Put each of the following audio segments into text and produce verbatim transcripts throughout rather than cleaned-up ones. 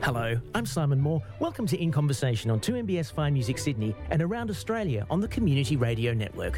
Hello, I'm Simon Moore. Welcome to In Conversation on two M B S Fine Music Sydney and around Australia on the Community Radio Network.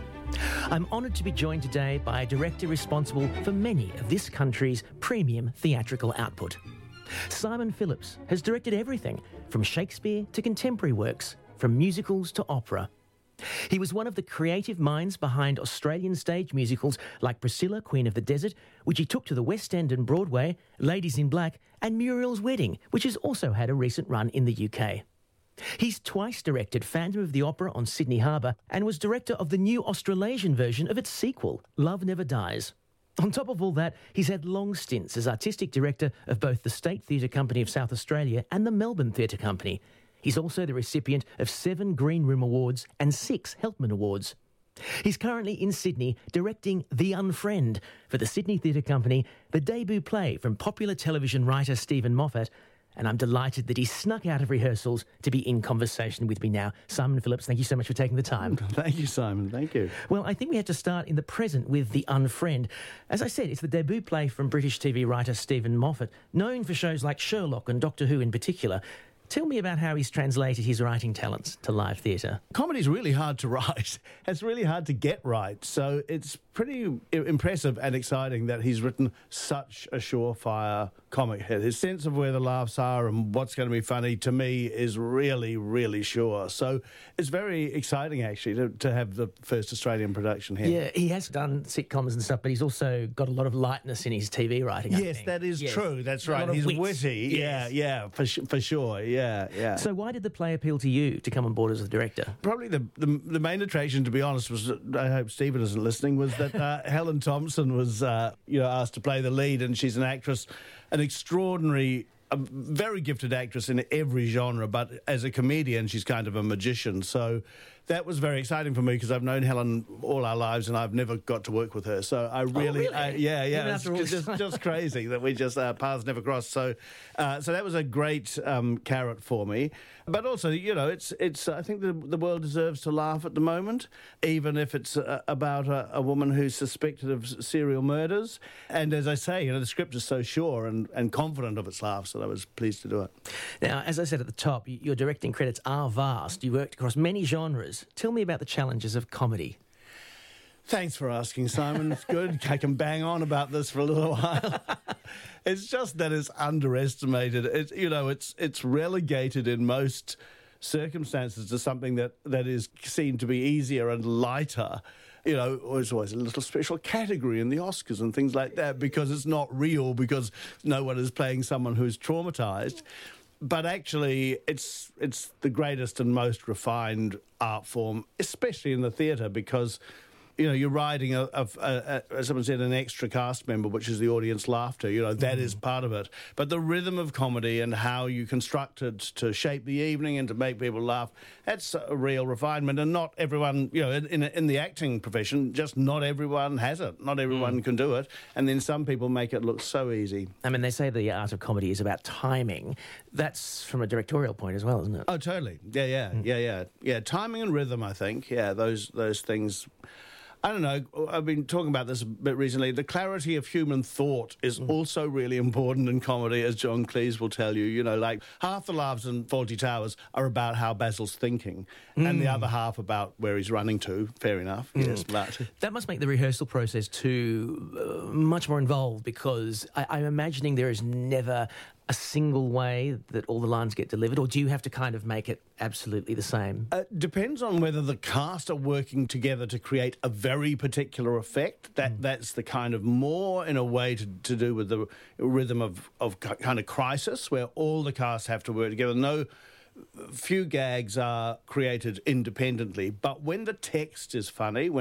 I'm honoured to be joined today by a director responsible for many of this country's premium theatrical output. Simon Phillips has directed everything from Shakespeare to contemporary works, from musicals to opera. He was one of the creative minds behind Australian stage musicals like Priscilla, Queen of the Desert, which he took to the West End and Broadway, Ladies in Black, and Muriel's Wedding, which has also had a recent run in the U K. He's twice directed Phantom of the Opera on Sydney Harbour and was director of the new Australasian version of its sequel, Love Never Dies. On top of all that, he's had long stints as artistic director of both the State Theatre Company of South Australia and the Melbourne Theatre Company. He's also the recipient of seven Green Room Awards and six Helpman Awards. He's currently in Sydney directing The Unfriend for the Sydney Theatre Company, the debut play from popular television writer Stephen Moffat, and I'm delighted that he snuck out of rehearsals to be in conversation with me now. Simon Phillips, thank you so much for taking the time. Thank you, Simon. Thank you. Well, I think we have to start in the present with The Unfriend. As I said, it's the debut play from British T V writer Stephen Moffat, known for shows like Sherlock and Doctor Who in particular. Tell me about how he's translated his writing talents to live theatre. Comedy's really hard to write. It's really hard to get right. So it's pretty impressive and exciting that he's written such a surefire comic hit. His sense of where the laughs are and what's going to be funny, to me, is really, really sure. So it's very exciting, actually, to, to have the first Australian production here. Yeah, he has done sitcoms and stuff, but he's also got a lot of lightness in his T V writing, I Yes, think. that is yes. true. That's A lot right. of He's wits. witty. Yes. Yeah, yeah, for, for sure. Yeah, yeah. So why did the play appeal to you to come on board as a director? Probably the, the the main attraction, to be honest, was, I hope Stephen isn't listening, was that uh, Helen Thompson was uh, you know asked to play the lead, and she's an actress, an extraordinary, a very gifted actress in every genre, but as a comedian, she's kind of a magician. So that was very exciting for me because I've known Helen all our lives and I've never got to work with her. So I really, oh, really? I, yeah, yeah, Even it's after all just, this just crazy that we just uh, paths never crossed. So, uh, so that was a great um, carrot for me. But also, you know, it's it's. I think the the world deserves to laugh at the moment, even if it's uh, about a, a woman who's suspected of serial murders. And as I say, you know, the script is so sure and, and confident of its laughs that I was pleased to do it. Now, as I said at the top, your directing credits are vast. You worked across many genres. Tell me about the challenges of comedy. Thanks for asking, Simon. It's good. I can bang on about this for a little while. It's just that it's underestimated. It's, you know, it's it's relegated in most circumstances to something that, that is seen to be easier and lighter. You know, there's always a little special category in the Oscars and things like that because it's not real, because no one is playing someone who's traumatised. But actually, it's it's the greatest and most refined art form, especially in the theatre, because, you know, you're riding, a, a, a, a, as someone said, an extra cast member, which is the audience laughter. You know, that mm. is part of it. But the rhythm of comedy and how you construct it to shape the evening and to make people laugh, that's a real refinement. And not everyone, you know, in, in the acting profession, just not everyone has it. Not everyone mm. can do it. And then some people make it look so easy. I mean, they say the art of comedy is about timing. That's from a directorial point as well, isn't it? Oh, totally. Yeah, yeah, mm. yeah, yeah. Yeah, timing and rhythm, I think. Yeah, those those things... I don't know, I've been talking about this a bit recently. The clarity of human thought is mm. also really important in comedy, as John Cleese will tell you. You know, like, half the laughs in Fawlty Towers are about how Basil's thinking, mm. and the other half about where he's running to. Fair enough, mm. yes. But that must make the rehearsal process too uh, much more involved, because I, I'm imagining there is never a single way that all the lines get delivered, or do you have to kind of make it absolutely the same? Uh, depends on whether the cast are working together to create a very particular effect. That mm. That's the kind of more, in a way, to, to do with the rhythm of, of kind of crisis, where all the cast have to work together. No, few gags are created independently, but when the text is funny, when